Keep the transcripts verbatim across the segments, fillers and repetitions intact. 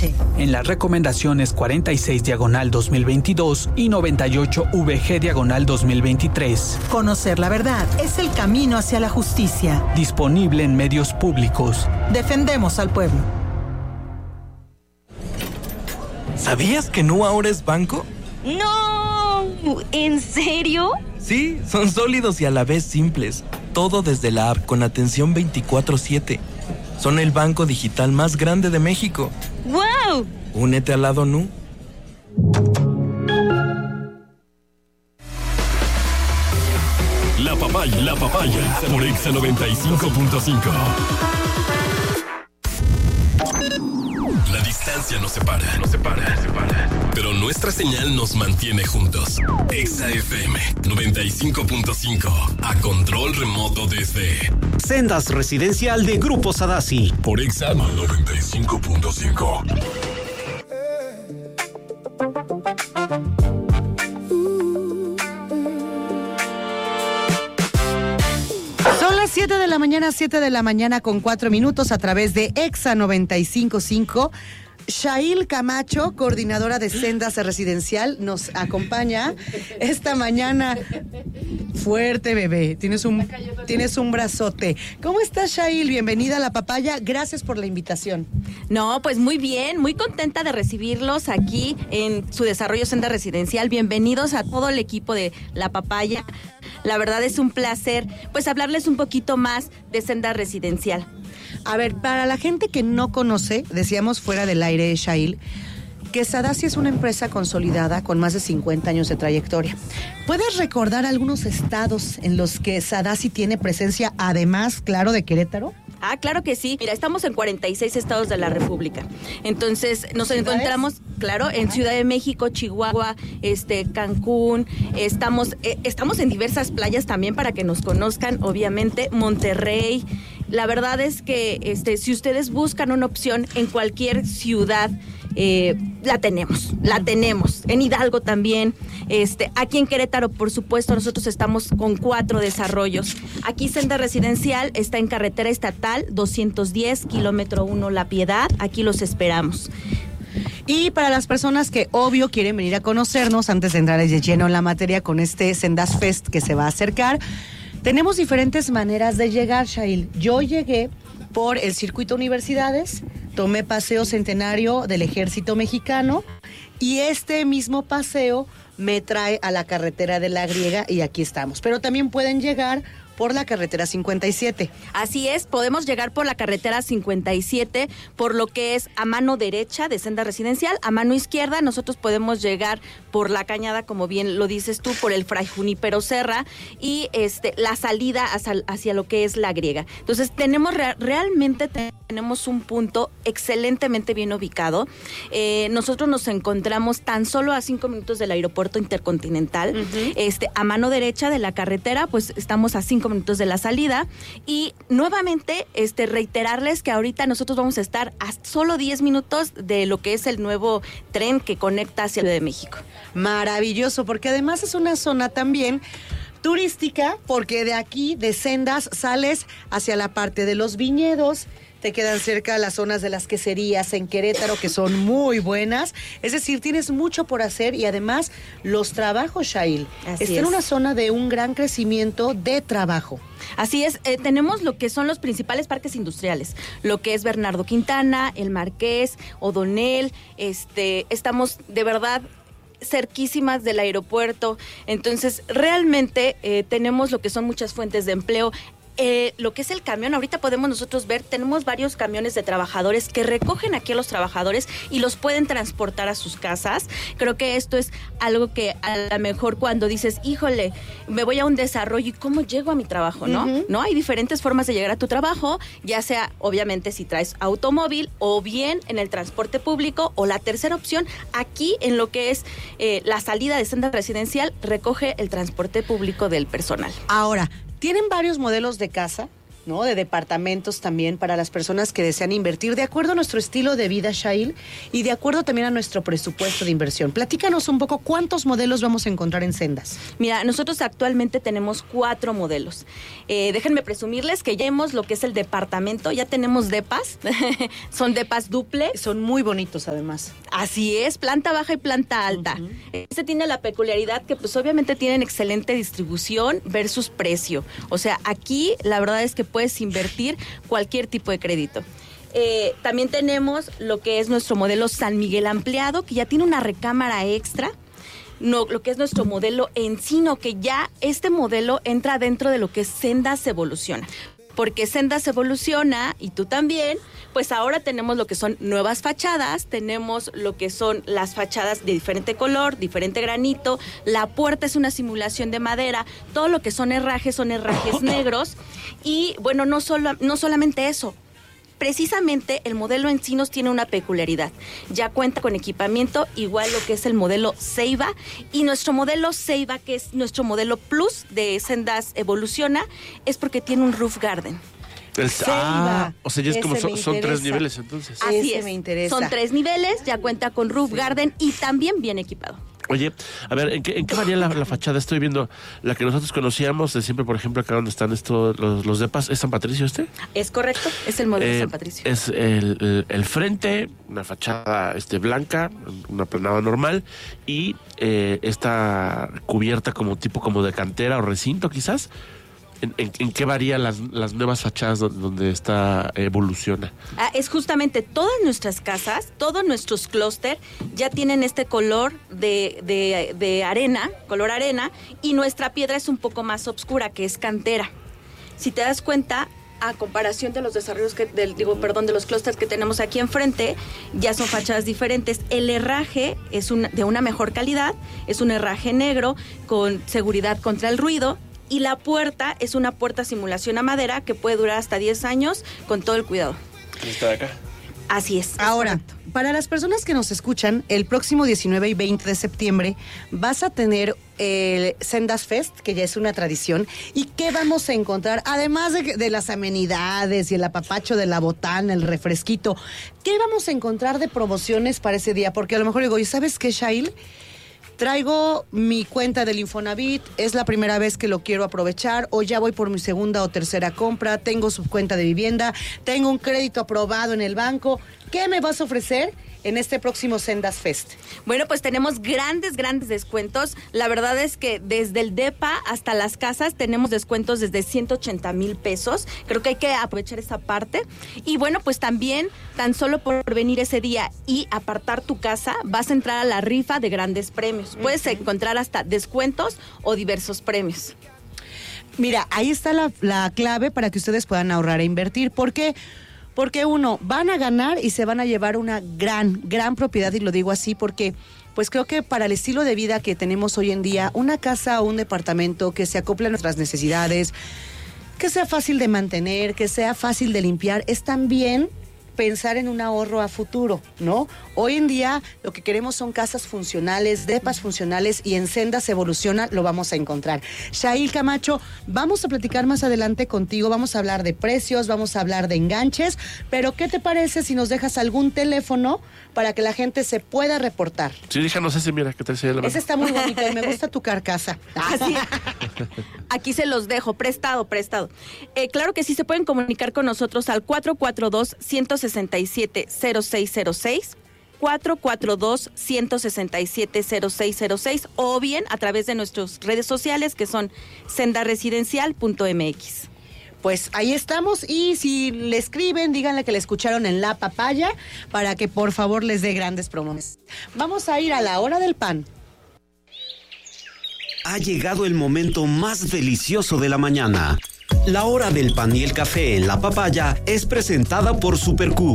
H. En las recomendaciones cuarenta y seis diagonal dos mil veintidós y noventa y ocho V G diagonal dos mil veintitrés. Conocer la verdad es el camino hacia la justicia. Disponible en medios públicos. Defendemos al pueblo. ¿Sabías que Nu ahora es banco? ¡No! ¿En serio? Sí, son sólidos y a la vez simples. Todo desde la app con atención veinticuatro siete. Son el banco digital más grande de México. ¡Wow! Únete al lado Nu. La papaya, la papaya, por Exa noventa y cinco punto cinco. La distancia nos separa, nos separa, nos separa. Pero nuestra señal nos mantiene juntos. Exa F M noventa y cinco punto cinco. A control remoto desde Sendas Residencial de Grupo Sadasi. Por Exa noventa y cinco punto cinco. Son las siete de la mañana, siete de la mañana con cuatro minutos a través de Exa noventa y cinco punto cinco. Shail Camacho, coordinadora de Sendas Residencial, nos acompaña esta mañana. Fuerte, bebé. Tienes un, tienes un brazote. ¿Cómo estás, Shail? Bienvenida a La Papaya. Gracias por la invitación. No, pues muy bien, muy contenta de recibirlos aquí en su desarrollo Senda Residencial. Bienvenidos a todo el equipo de La Papaya. La verdad es un placer, pues, hablarles un poquito más de Senda Residencial. A ver, para la gente que no conoce, decíamos fuera del aire, Shail, que Sadasi es una empresa consolidada con más de cincuenta años de trayectoria. ¿Puedes recordar algunos estados en los que Sadasi tiene presencia, además, claro, de Querétaro? Ah, claro que sí. Mira, estamos en cuarenta y seis estados de la República. Entonces, nos encontramos, claro, en Ciudad de México, Chihuahua, este, Cancún. Estamos, eh, estamos en diversas playas también para que nos conozcan, obviamente, Monterrey. La verdad es que este, si ustedes buscan una opción en cualquier ciudad, eh, la tenemos, la tenemos. En Hidalgo también, este, aquí en Querétaro, por supuesto, nosotros estamos con cuatro desarrollos. Aquí Senda Residencial está en carretera estatal doscientos diez, kilómetro uno La Piedad. Aquí los esperamos. Y para las personas que, obvio, quieren venir a conocernos antes de entrar de lleno en la materia con este Sendas Fest que se va a acercar, tenemos diferentes maneras de llegar, Shail. Yo llegué por el circuito Universidades, tomé paseo centenario del Ejército Mexicano y este mismo paseo me trae a la carretera de la Griega y aquí estamos. Pero también pueden llegar por la carretera cincuenta y siete. Así es, podemos llegar por la carretera cincuenta y siete, por lo que es a mano derecha de Senda Residencial. A mano izquierda nosotros podemos llegar por la Cañada, como bien lo dices tú, por el Fray Junípero Serra y este la salida hacia, hacia lo que es la Griega. Entonces tenemos re- realmente tenemos un punto excelentemente bien ubicado. Eh, nosotros nos encontramos tan solo a cinco minutos del aeropuerto intercontinental. Uh-huh. Este, a mano derecha de la carretera, pues estamos a cinco minutos de la salida. Y nuevamente, este, reiterarles que ahorita nosotros vamos a estar a solo diez minutos de lo que es el nuevo tren que conecta hacia Ciudad de México. Maravilloso, porque además es una zona también turística, porque de aquí, de Sendas, sales hacia la parte de los viñedos. Te quedan cerca las zonas de las queserías en Querétaro, que son muy buenas. Es decir, tienes mucho por hacer y además los trabajos, Shail. Así Está es. en una zona de un gran crecimiento de trabajo. Así es, eh, tenemos lo que son los principales parques industriales, lo que es Bernardo Quintana, El Marqués, O'Donnell, este, estamos de verdad cerquísimas del aeropuerto. Entonces, realmente eh, tenemos lo que son muchas fuentes de empleo. Eh, lo que es el camión, ahorita podemos nosotros ver, tenemos varios camiones de trabajadores que recogen aquí a los trabajadores y los pueden transportar a sus casas. Creo que esto es algo que a lo mejor cuando dices, híjole, me voy a un desarrollo y cómo llego a mi trabajo, ¿no? Uh-huh. ¿No? Hay diferentes formas de llegar a tu trabajo, ya sea, obviamente, si traes automóvil o bien en el transporte público, o la tercera opción, aquí en lo que es eh, la salida de Senda Residencial, recoge el transporte público del personal. Ahora, ¿tienen varios modelos de casa? ¿no? De departamentos también para las personas que desean invertir de acuerdo a nuestro estilo de vida, Shail, y de acuerdo también a nuestro presupuesto de inversión. Platícanos un poco cuántos modelos vamos a encontrar en Sendas. Mira, nosotros actualmente tenemos cuatro modelos. Eh, déjenme presumirles que ya hemos lo que es el departamento, ya tenemos depas, son depas duple. Son muy bonitos además. Así es, planta baja y planta alta. Uh-huh. Este tiene la peculiaridad que pues obviamente tienen excelente distribución versus precio. O sea, aquí la verdad es que puedes invertir cualquier tipo de crédito. Eh, también tenemos lo que es nuestro modelo San Miguel ampliado, que ya tiene una recámara extra. No, lo que es nuestro modelo Encino, que ya este modelo entra dentro de lo que es Sendas Evoluciona. Porque Sendas Evoluciona, y tú también, pues ahora tenemos lo que son nuevas fachadas, tenemos lo que son las fachadas de diferente color, diferente granito, la puerta es una simulación de madera, todo lo que son herrajes son herrajes negros, y bueno, no, solo, no solamente eso, precisamente el modelo Encinos tiene una peculiaridad. Ya cuenta con equipamiento igual lo que es el modelo Ceiba, y nuestro modelo Ceiba, que es nuestro modelo Plus de Sendas Evoluciona, es porque tiene un roof garden. El, ah, o sea, ya es Ese como son, me son tres interesa. niveles entonces. Así Ese es. me interesa. Son tres niveles, ya cuenta con roof garden y también bien equipado. Oye, a ver, ¿en qué, en qué varía la, la fachada? Estoy viendo la que nosotros conocíamos de siempre, por ejemplo, acá donde están estos los, los depas. ¿Es San Patricio este? Es correcto, es el modelo Eh, San Patricio. Es el, el, el frente, una fachada este blanca, una planada normal, y eh, esta cubierta como tipo como de cantera o recinto quizás. ¿En, en, en qué varían las, las nuevas fachadas donde, donde está Evoluciona? Ah, es justamente todas nuestras casas, todos nuestros clúster ya tienen este color de, de, de arena, color arena, y nuestra piedra es un poco más oscura, que es cantera. Si te das cuenta, a comparación de los desarrollos que, del, digo, perdón, de los clústeres que tenemos aquí enfrente, ya son fachadas diferentes. El herraje es una, de una mejor calidad, es un herraje negro con seguridad contra el ruido. Y la puerta es una puerta simulación a madera que puede durar hasta diez años con todo el cuidado. ¿Está de acá? Así es. Ahora, para las personas que nos escuchan, el próximo diecinueve y veinte de septiembre vas a tener el Sendas Fest, que ya es una tradición. ¿Y qué vamos a encontrar? Además de, de las amenidades y el apapacho de la botana, el refresquito, ¿qué vamos a encontrar de promociones para ese día? Porque a lo mejor digo, ¿y sabes qué, Shail? Traigo mi cuenta del Infonavit, es la primera vez que lo quiero aprovechar, o ya voy por mi segunda o tercera compra, tengo su cuenta de vivienda, tengo un crédito aprobado en el banco. ¿Qué me vas a ofrecer en este próximo Sendas Fest? Bueno, pues tenemos grandes, grandes descuentos. La verdad es que desde el DEPA hasta las casas tenemos descuentos desde ciento ochenta mil pesos. Creo que hay que aprovechar esa parte. Y bueno, pues también, tan solo por venir ese día y apartar tu casa, vas a entrar a la rifa de grandes premios. Puedes uh-huh. encontrar hasta descuentos o diversos premios. Mira, ahí está la, la clave para que ustedes puedan ahorrar e invertir. ¿Por qué? Porque uno, van a ganar y se van a llevar una gran, gran propiedad, y lo digo así porque pues creo que para el estilo de vida que tenemos hoy en día, una casa o un departamento que se acople a nuestras necesidades, que sea fácil de mantener, que sea fácil de limpiar, es también pensar en un ahorro a futuro, ¿no? Hoy en día lo que queremos son casas funcionales, depas funcionales, y en Sendas Evoluciona lo vamos a encontrar. Shail Camacho, vamos a platicar más adelante contigo, vamos a hablar de precios, vamos a hablar de enganches, pero ¿qué te parece si nos dejas algún teléfono para que la gente se pueda reportar? Sí, déjanos ese, mira, que te enseñé la mano. Ese está muy bonito y me gusta tu carcasa. Así. Aquí se los dejo, prestado, prestado. Eh, claro que sí, se pueden comunicar con nosotros al cuatro cuatro dos, uno seis siete, cero seis cero seis, cuatro cuatro dos, uno seis siete, cero seis cero seis, o bien a través de nuestras redes sociales, que son senda residencial punto m x. Pues ahí estamos, y si le escriben, díganle que le escucharon en La Papaya para que por favor les dé grandes promociones. Vamos a ir a la hora del pan. Ha llegado el momento más delicioso de la mañana. La hora del pan y el café en La Papaya es presentada por Super Q.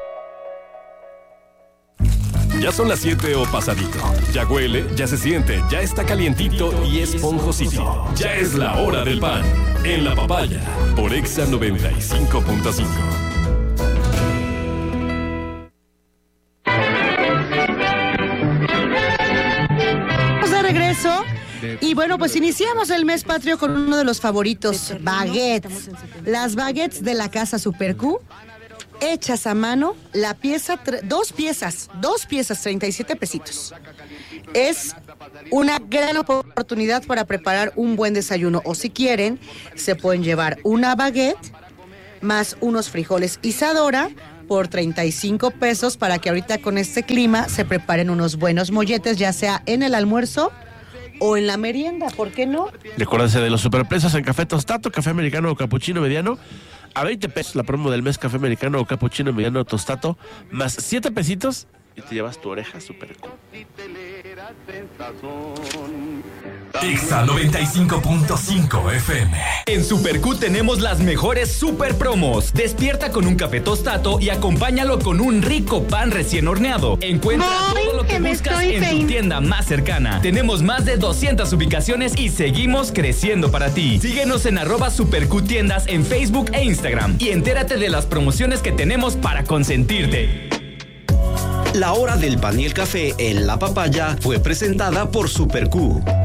Ya son las siete o pasadito. Ya huele, ya se siente, ya está calientito y esponjosito. Ya es la hora del pan. En La Papaya, por Exa noventa y cinco punto cinco. Estamos de regreso De- Y bueno, pues iniciamos el mes patrio con uno de los favoritos, De terreno, baguettes. estamos en septiembre. Las baguettes de la casa Super Q, hechas a mano, la pieza, tre- dos piezas, dos piezas, treinta y siete pesitos. Es una gran oportunidad para preparar un buen desayuno. O si quieren, se pueden llevar una baguette más unos frijoles Isadora por treinta y cinco pesos para que ahorita con este clima se preparen unos buenos molletes, ya sea en el almuerzo o en la merienda, ¿por qué no? Recuérdense de los superprecios en café tostato, café americano o capuchino mediano. A veinte pesos la promo del mes, café americano o capuchino mediano tostato, más siete pesitos y te llevas tu oreja super cool. Exa noventa y cinco punto cinco F M. En Super Q tenemos las mejores super promos. Despierta con un café tostato y acompáñalo con un rico pan recién horneado. Encuentra Ay, todo lo que que me buscas estoy en tu pein- tienda más cercana. Tenemos más de doscientas ubicaciones y seguimos creciendo para ti. Síguenos en arroba Super Q Tiendas en Facebook e Instagram y entérate de las promociones que tenemos para consentirte. La hora del pan y el café en La Papaya fue presentada por Super Q.